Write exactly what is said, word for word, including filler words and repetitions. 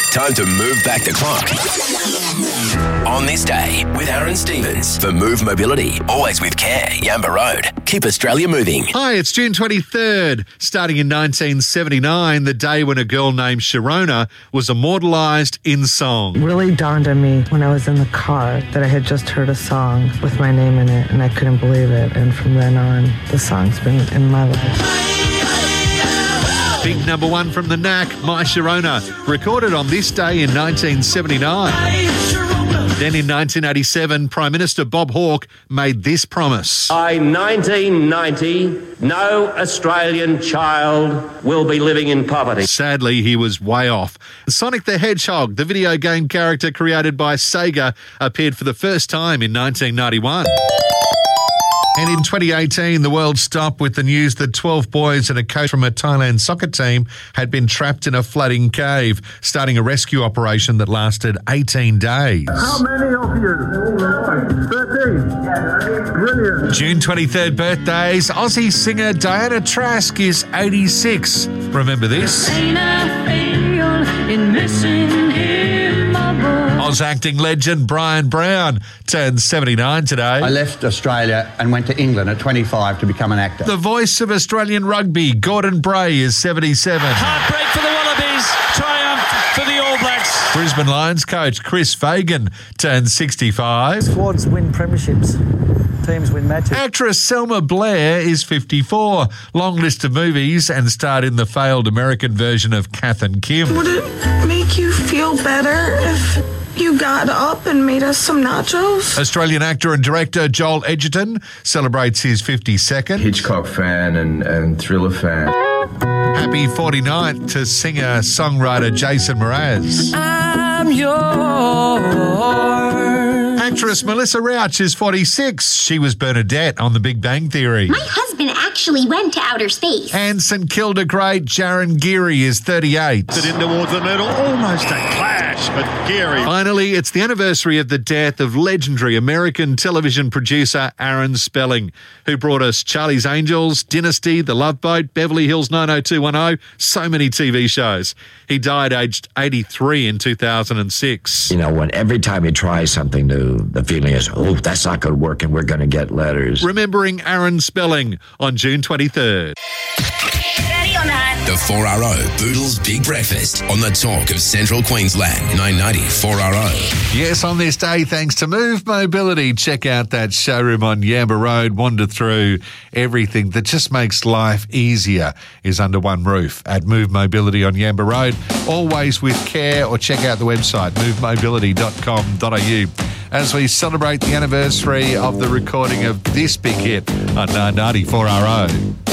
Time to move back the clock. On this day with Aaron Stevens for Move Mobility. Always with care. Yamba Road. Keep Australia moving. Hi, it's June twenty-third. Starting in nineteen seventy-nine, the day when a girl named Sharona was immortalised in song. It really dawned on me when I was in the car that I had just heard a song with my name in it, and I couldn't believe it. And from then on, the song's been in my life. Big number one from the Knack, My Sharona, recorded on this day in nineteen seventy-nine. Then in nineteen eighty-seven, Prime Minister Bob Hawke made this promise. By nineteen ninety, no Australian child will be living in poverty. Sadly, he was way off. Sonic the Hedgehog, the video game character created by Sega, appeared for the first time in nineteen ninety-one. And in twenty eighteen, the world stopped with the news that twelve boys and a coach from a Thailand soccer team had been trapped in a flooding cave, starting a rescue operation that lasted eighteen days. How many of you? thirteen. Brilliant. June twenty-third birthdays. Aussie singer Diana Trask is eighty-six. Remember this? Oz acting legend Brian Brown turned seventy-nine today. I left Australia and went to England at twenty-five to become an actor. The voice of Australian rugby, Gordon Bray, is seventy-seven. Heartbreak for the Wallabies, triumph for the All Blacks. Brisbane Lions coach Chris Fagan turned sixty-five. Squads win premierships. Teams win matches. Actress Selma Blair is fifty-four. Long list of movies and starred in the failed American version of Kath and Kim. Would it make you feel better if you got up and made us some nachos? Australian actor and director Joel Edgerton celebrates his fifty-second. Hitchcock fan and, and thriller fan. Happy forty-ninth to singer-songwriter Jason Mraz. I'm yours. Actress Melissa Rauch is forty-six. She was Bernadette on The Big Bang Theory. My husband actually went to outer space. And St Kilda great Jaron Geary is thirty-eight. In towards the middle, almost a clash, but Geary. Finally, it's the anniversary of the death of legendary American television producer Aaron Spelling, who brought us Charlie's Angels, Dynasty, The Love Boat, Beverly Hills nine oh two one oh, so many T V shows. He died aged eighty-three in two thousand six. You know, when every time you try something new, the feeling is, oh, that's not going to work and we're going to get letters. Remembering Aaron Spelling on June twenty-third. The four R O Boodles Big Breakfast on the talk of Central Queensland, nine ninety four R O. Yes, on this day, thanks to Move Mobility. Check out that showroom on Yamba Road. Wander through everything that just makes life easier is under one roof at Move Mobility on Yamba Road. Always with care, or check out the website move mobility dot com dot a u as we celebrate the anniversary of the recording of this big hit on nine ninety four R O.